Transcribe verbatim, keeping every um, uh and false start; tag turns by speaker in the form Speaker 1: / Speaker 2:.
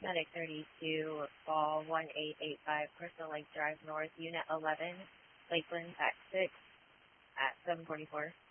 Speaker 1: Medic thirty-two, call one eight eight five, Crystal Lake Drive North, Unit eleven, Lakeland at six at seven forty-four.